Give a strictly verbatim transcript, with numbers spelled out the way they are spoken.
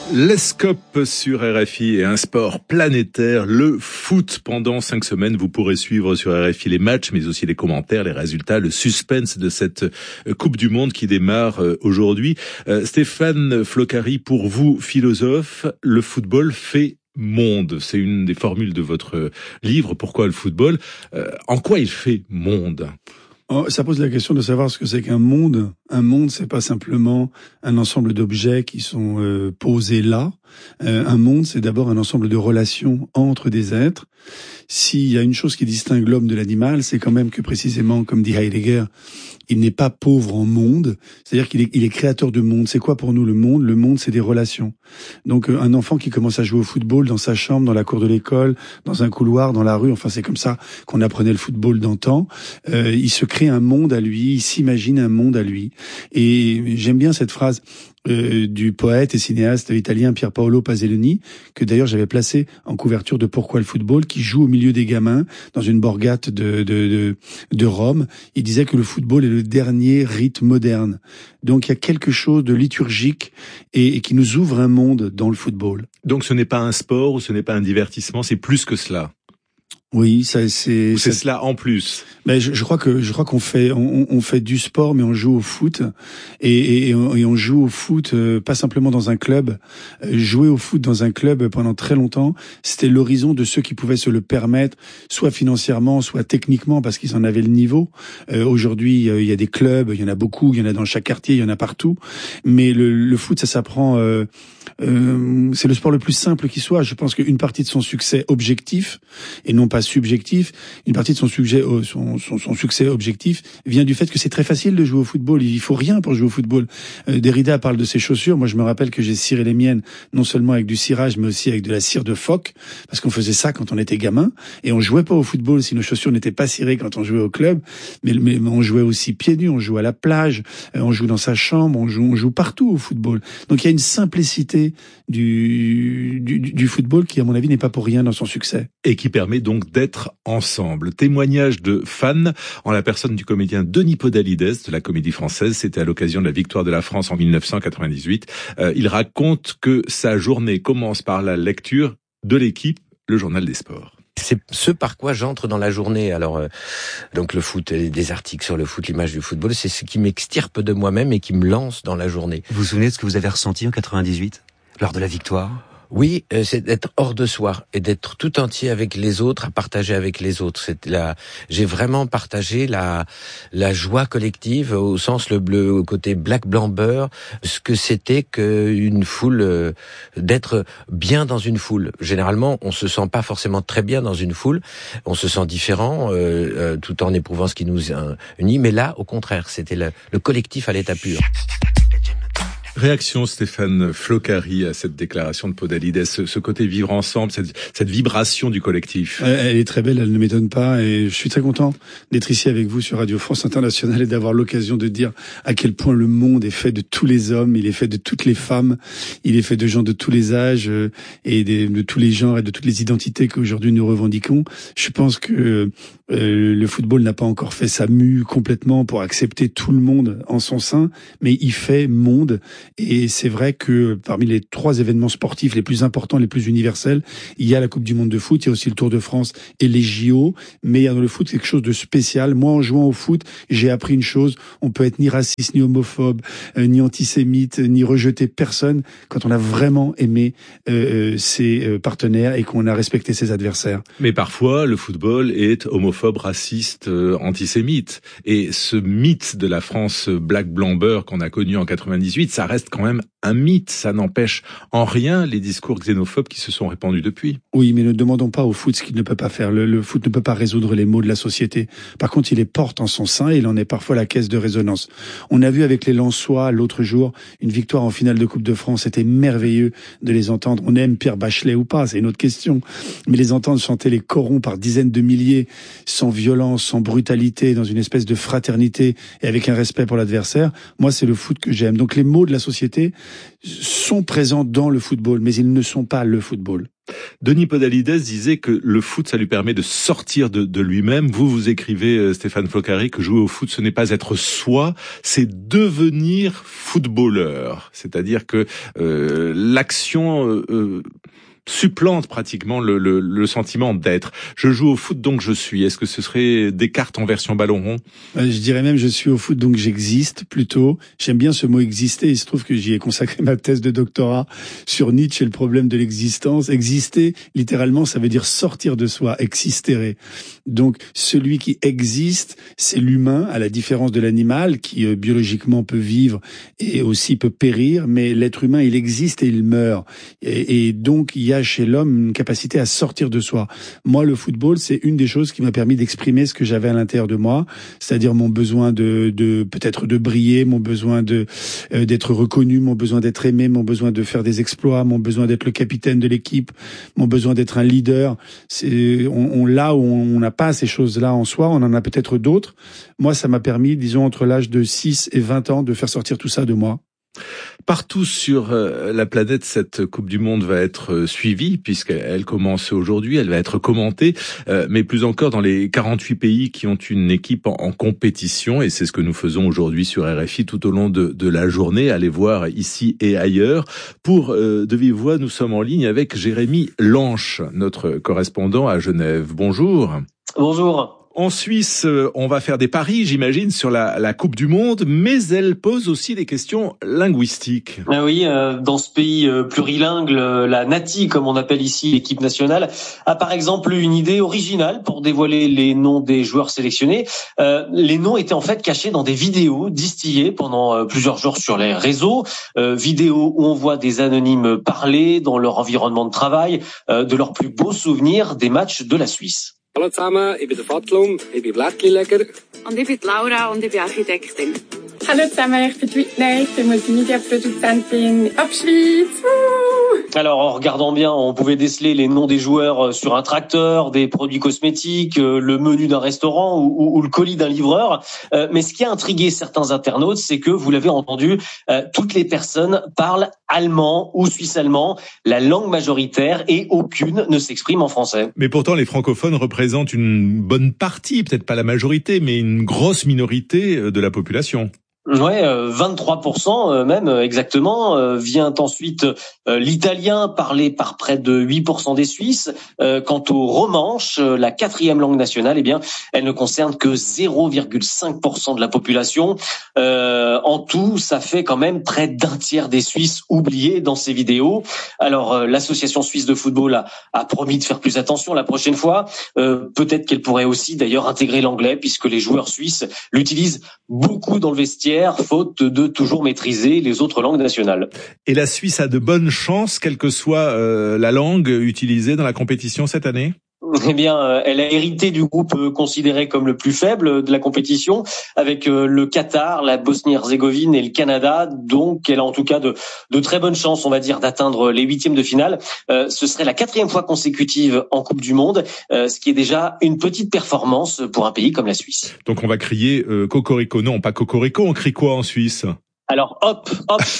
L'Escope sur R F I est un sport planétaire, le foot. Pendant cinq semaines, vous pourrez suivre sur R F I les matchs, mais aussi les commentaires, les résultats, le suspense de cette Coupe du Monde qui démarre aujourd'hui. Euh, Stéphane Floccari, pour vous, philosophe, le football fait monde. C'est une des formules de votre livre. Pourquoi le football ? euh, En quoi il fait monde ? Oh, ça pose la question de savoir ce que c'est qu'un monde. Un monde, c'est pas simplement un ensemble d'objets qui sont euh, posés là. Euh, un monde, c'est d'abord un ensemble de relations entre des êtres. S'il y a une chose qui distingue l'homme de l'animal, c'est quand même que précisément, comme dit Heidegger, il n'est pas pauvre en monde, c'est-à-dire qu'il est, il est créateur de monde. C'est quoi pour nous le monde ? Le monde, c'est des relations. Donc un enfant qui commence à jouer au football dans sa chambre, dans la cour de l'école, dans un couloir, dans la rue, enfin c'est comme ça qu'on apprenait le football d'antan, euh, il se crée un monde à lui, il s'imagine un monde à lui. Et j'aime bien cette phrase Euh, du poète et cinéaste italien Pier Paolo Pasolini, que d'ailleurs j'avais placé en couverture de Pourquoi le football, qui joue au milieu des gamins dans une borgate de, de, de, de Rome. Il disait que le football est le dernier rite moderne. Donc il y a quelque chose de liturgique et, et qui nous ouvre un monde dans le football. Donc ce n'est pas un sport ou ce n'est pas un divertissement, c'est plus que cela. Oui, ça c'est. Ou c'est ça... cela en plus. Mais je, je crois que je crois qu'on fait on, on fait du sport, mais on joue au foot et, et, on, et on joue au foot euh, pas simplement dans un club. Euh, jouer au foot dans un club pendant très longtemps, c'était l'horizon de ceux qui pouvaient se le permettre, soit financièrement, soit techniquement, parce qu'ils en avaient le niveau. Euh, aujourd'hui, euh, il y a des clubs, il y en a beaucoup, il y en a dans chaque quartier, il y en a partout. Mais le, le foot, ça s'apprend. Euh, euh, c'est le sport le plus simple qui soit. Je pense qu'une partie de son succès objectif et non pas subjectif, une partie de son succès, son, son, son succès objectif vient du fait que c'est très facile de jouer au football. Il faut rien pour jouer au football. Euh, Derrida parle de ses chaussures. Moi, je me rappelle que j'ai ciré les miennes, non seulement avec du cirage, mais aussi avec de la cire de phoque, parce qu'on faisait ça quand on était gamin. Et on jouait pas au football si nos chaussures n'étaient pas cirées quand on jouait au club. Mais, mais on jouait aussi pieds nus, on joue à la plage, on joue dans sa chambre, on joue, on joue partout au football. Donc il y a une simplicité du, du, du football qui, à mon avis, n'est pas pour rien dans son succès. Et qui permet donc d'être ensemble. Témoignage de fans en la personne du comédien Denis Podalides de la Comédie Française. C'était à l'occasion de la victoire de la France en dix-neuf cent quatre-vingt-dix-huit. Euh, il raconte que sa journée commence par la lecture de l'Équipe, le journal des sports. C'est ce par quoi j'entre dans la journée. Alors, euh, donc le foot, des articles sur le foot, l'image du football, c'est ce qui m'extirpe de moi-même et qui me lance dans la journée. Vous vous souvenez de ce que vous avez ressenti en quatre-vingt-dix-huit, lors de la victoire ? Oui, euh, c'est d'être hors de soi et d'être tout entier avec les autres, à partager avec les autres. C'est la, j'ai vraiment partagé la la joie collective au sens le bleu, au côté black blanc beurre, ce que c'était qu'une foule, euh, d'être bien dans une foule. Généralement, on se sent pas forcément très bien dans une foule, on se sent différent, euh, euh, tout en éprouvant ce qui nous unit. Mais là, au contraire, c'était le, le collectif à l'état pur. Réaction Stéphane Floccari à cette déclaration de Podalides, ce, ce côté vivre ensemble, cette, cette vibration du collectif. Elle est très belle, elle ne m'étonne pas et je suis très content d'être ici avec vous sur Radio France Internationale et d'avoir l'occasion de dire à quel point le monde est fait de tous les hommes, il est fait de toutes les femmes, il est fait de gens de tous les âges et de, de tous les genres et de toutes les identités qu'aujourd'hui nous revendiquons. Je pense que euh, le football n'a pas encore fait sa mue complètement pour accepter tout le monde en son sein, mais il fait monde. Et c'est vrai que parmi les trois événements sportifs les plus importants, les plus universels, il y a la Coupe du Monde de foot, il y a aussi le Tour de France et les J O, mais il y a dans le foot quelque chose de spécial. Moi, en jouant au foot, j'ai appris une chose, on peut être ni raciste, ni homophobe, euh, ni antisémite, ni rejeter personne quand on a vraiment aimé euh, ses partenaires et qu'on a respecté ses adversaires. Mais parfois, le football est homophobe, raciste, euh, antisémite. Et ce mythe de la France black blanc beurre qu'on a connu en quatre-vingt-dix-huit, ça reste quand même un mythe. Ça n'empêche en rien les discours xénophobes qui se sont répandus depuis. Oui, mais ne demandons pas au foot ce qu'il ne peut pas faire. Le, le foot ne peut pas résoudre les maux de la société. Par contre, il les porte en son sein et il en est parfois la caisse de résonance. On a vu avec les Lensois l'autre jour une victoire en finale de Coupe de France. C'était merveilleux de les entendre. On aime Pierre Bachelet ou pas, c'est une autre question. Mais les entendre chanter les corons par dizaines de milliers, sans violence, sans brutalité, dans une espèce de fraternité et avec un respect pour l'adversaire, moi, c'est le foot que j'aime. Donc les maux de la société, sont présents dans le football, mais ils ne sont pas le football. Denis Podalides disait que le foot, ça lui permet de sortir de, de lui-même. Vous, vous écrivez, euh, Stéphane Floccari, que jouer au foot, ce n'est pas être soi, c'est devenir footballeur. C'est-à-dire que euh, l'action euh, euh, supplante pratiquement le, le, le sentiment d'être. Je joue au foot, donc je suis. Est-ce que ce serait Descartes en version ballon rond ? Je dirais même je suis au foot, donc j'existe plutôt. J'aime bien ce mot exister. Il se trouve que j'y ai consacré ma thèse de doctorat sur Nietzsche et le problème de l'existence. Exister, littéralement, ça veut dire sortir de soi, existere. Donc celui qui existe, c'est l'humain, à la différence de l'animal qui euh, biologiquement peut vivre et aussi peut périr. Mais l'être humain, il existe et il meurt. Et, et donc il y a chez l'homme une capacité à sortir de soi. Moi, le football, c'est une des choses qui m'a permis d'exprimer ce que j'avais à l'intérieur de moi, c'est-à-dire mon besoin de, de peut-être de briller, mon besoin de euh, d'être reconnu, mon besoin d'être aimé, mon besoin de faire des exploits, mon besoin d'être le capitaine de l'équipe, mon besoin d'être un leader. C'est on, on là où on n'a pas ces choses-là en soi, on en a peut-être d'autres. Moi, ça m'a permis, disons entre l'âge de six et vingt ans, de faire sortir tout ça de moi. Partout sur la planète, cette Coupe du Monde va être suivie, puisqu'elle commence aujourd'hui, elle va être commentée, mais plus encore dans les quarante-huit pays qui ont une équipe en, en compétition, et c'est ce que nous faisons aujourd'hui sur R F I tout au long de, de la journée. Allez voir ici et ailleurs. Pour euh, de vive voix, nous sommes en ligne avec Jérémy Lanche, notre correspondant à Genève. Bonjour. Bonjour. En Suisse, on va faire des paris, j'imagine, sur la, la Coupe du Monde, mais elle pose aussi des questions linguistiques. Ah oui, euh, dans ce pays euh, plurilingue, la Nati, comme on appelle ici l'équipe nationale, a par exemple une idée originale pour dévoiler les noms des joueurs sélectionnés. Euh, les noms étaient en fait cachés dans des vidéos distillées pendant euh, plusieurs jours sur les réseaux, euh, vidéos où on voit des anonymes parler dans leur environnement de travail, euh, de leurs plus beaux souvenirs des matchs de la Suisse. Hallo zusammen, ich bin der Fatlum, ich bin Blättchenleger. Und ich bin Laura und ich bin Architektin. Hallo zusammen, ich bin Whitney, ich bin Multimedia-Produzentin ab Schweiz. Alors, en regardant bien, on pouvait déceler les noms des joueurs sur un tracteur, des produits cosmétiques, le menu d'un restaurant ou, ou, ou le colis d'un livreur. Euh, mais ce qui a intrigué certains internautes, c'est que, vous l'avez entendu, euh, toutes les personnes parlent allemand ou suisse-allemand, la langue majoritaire, et aucune ne s'exprime en français. Mais pourtant, les francophones représentent une bonne partie, peut-être pas la majorité, mais une grosse minorité de la population. Ouais, euh, vingt-trois pour cent euh, même euh, exactement. Euh, vient ensuite euh, l'italien, parlé par près de huit pour cent des Suisses. Euh, quant au romanche, euh, la quatrième langue nationale, eh bien, elle ne concerne que zéro virgule cinq pour cent de la population. Euh, en tout, ça fait quand même près d'un tiers des Suisses oubliés dans ces vidéos. Alors, euh, l'association suisse de football a, a promis de faire plus attention la prochaine fois. Euh, peut-être qu'elle pourrait aussi d'ailleurs intégrer l'anglais, puisque les joueurs suisses l'utilisent beaucoup dans le vestiaire, faute de toujours maîtriser les autres langues nationales. Et la Suisse a de bonnes chances, quelle que soit euh, la langue utilisée dans la compétition cette année ? Eh bien, elle a hérité du groupe considéré comme le plus faible de la compétition, avec le Qatar, la Bosnie-Herzégovine et le Canada. Donc, elle a en tout cas de, de très bonnes chances, on va dire, d'atteindre les huitièmes de finale. Euh, ce serait la quatrième fois consécutive en Coupe du Monde, euh, ce qui est déjà une petite performance pour un pays comme la Suisse. Donc, on va crier euh, Cocorico. Non, pas Cocorico, on crie quoi en Suisse ? Alors, hop, hop.